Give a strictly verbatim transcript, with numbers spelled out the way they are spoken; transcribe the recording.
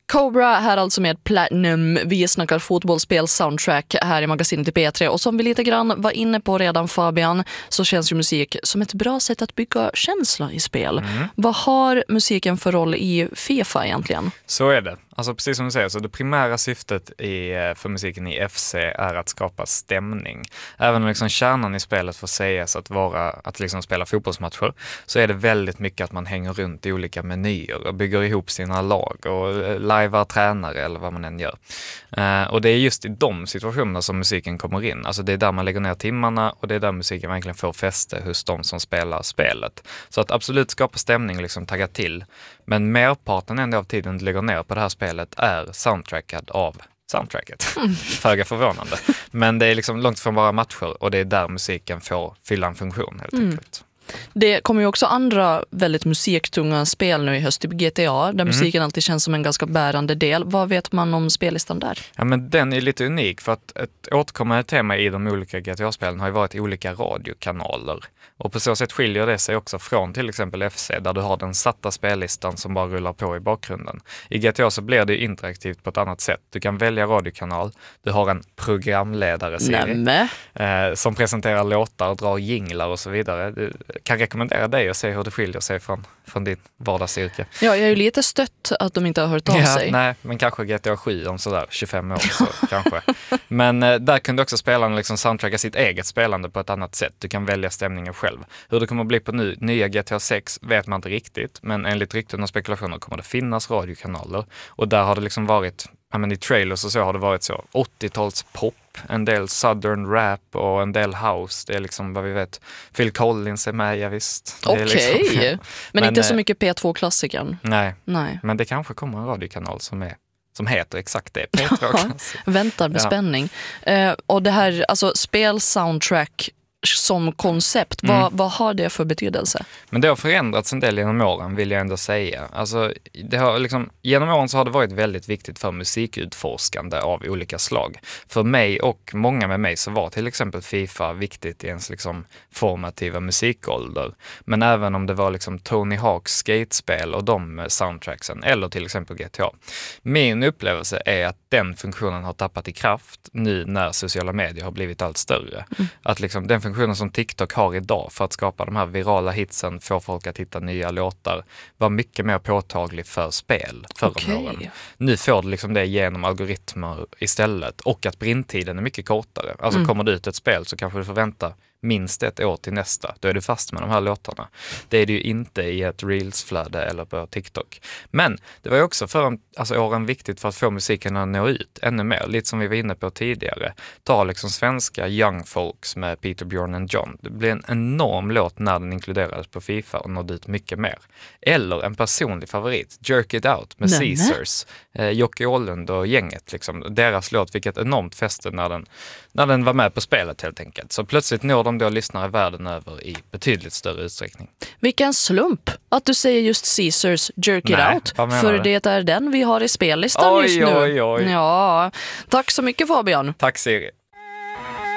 Cobra här alltså med Platinum. Vi snackar fotbollsspel soundtrack här i magasinet i P tre. Och som vi lite grann var inne på redan, Fabian, så känns ju musik som ett bra sätt att bygga känsla i spel. Mm. Vad har musiken för roll i FIFA egentligen? Så är det. Alltså precis som du säger, så det primära syftet i, för musiken i F C är att skapa stämning. Även om liksom kärnan i spelet får sägas att vara att liksom spela fotbollsmatcher, så är det väldigt mycket att man hänger runt i olika menyer och bygger ihop sina lag och lajvar tränare eller vad man än gör. Uh, och det är just i de situationerna som musiken kommer in. Alltså det är där man lägger ner timmarna och det är där musiken verkligen får fäste hos de som spelar spelet. Så att absolut skapa stämning och liksom tagga till. Men merparten ändå av tiden du lägger ner på det här spelet är soundtrackad av soundtracket. Mm. Föga förvånande. Men det är liksom långt från bara matcher och det är där musiken får fylla en funktion helt mm. enkelt. Det kommer ju också andra väldigt musiktunga spel nu i höst, typ G T A, där mm. musiken alltid känns som en ganska bärande del. Vad vet man om spellistan där? Ja, men den är lite unik för att ett återkommande tema i de olika G T A-spelen har ju varit olika radiokanaler. Och på så sätt skiljer det sig också från till exempel F C där du har den satta spellistan som bara rullar på i bakgrunden. I G T A så blir det interaktivt på ett annat sätt. Du kan välja radiokanal, du har en programledare-serie eh, som presenterar låtar, drar jinglar och så vidare. Du kan rekommendera dig att se hur det skiljer sig från, från din vardagsyrke. Ja, jag är ju lite stött att de inte har hört av ja, sig. Nej, men kanske G T A sju om sådär tjugofem år så kanske. Men eh, där kunde också spelarna liksom soundtracka sitt eget spelande på ett annat sätt. Du kan välja stämningen själv. Hur det kommer att bli på nu, nya G T A sex vet man inte riktigt, men enligt rykten och spekulationer kommer det finnas radiokanaler och där har det liksom varit, ja men i trailers och så har det varit så åttio-tals pop, en del southern rap och en del house. Det är liksom vad vi vet. Phil Collins är med, ja visst. Okej, okay. liksom, men, men inte så mycket P två-klassikern. Nej. nej, men det kanske kommer en radiokanal som är som heter exakt det. P två Väntar med ja. spänning. Uh, och det här, alltså spel-soundtrack som koncept, mm. vad, vad har det för betydelse? Men det har förändrats en del genom åren, vill jag ändå säga. Alltså, det har liksom, genom åren så har det varit väldigt viktigt för musikutforskande av olika slag. För mig och många med mig så var till exempel FIFA viktigt i ens liksom formativa musikålder. Men även om det var liksom Tony Hawks skatespel och de soundtracksen, eller till exempel G T A. Min upplevelse är att den funktionen har tappat i kraft nu när sociala medier har blivit allt större. Mm. Att liksom den funktionen som TikTok har idag för att skapa de här virala hitsen, få folk att hitta nya låtar, var mycket mer påtaglig för spel förra okay. åren. Nu får du liksom det genom algoritmer istället och att printtiden är mycket kortare. Alltså mm. kommer det ut ett spel så kanske du får vänta minst ett år till nästa. Då är du fast med de här låtarna. Det är det ju inte i ett Reels-flöde eller på TikTok. Men det var ju också för alltså, åren viktigt för att få musiken att nå ut ännu mer. Lite som vi var inne på tidigare. Ta liksom svenska Young Folks med Peter, Björn and John. Det blev en enorm låt när den inkluderades på FIFA och nådde ut mycket mer. Eller en personlig favorit, Jerk It Out med Nej. Caesars. Eh, Jocke Åhlund och gänget. Liksom. Deras låt fick ett enormt fäste när den, när den var med på spelet helt enkelt. Så plötsligt når de då lyssnare världen över i betydligt större utsträckning. Vilken slump att du säger just Caesars Jerk It Nej, Out. För det? det är den vi har i spellistan oj, just nu. Oj, oj. Ja. Tack så mycket Fabian. Tack Siri.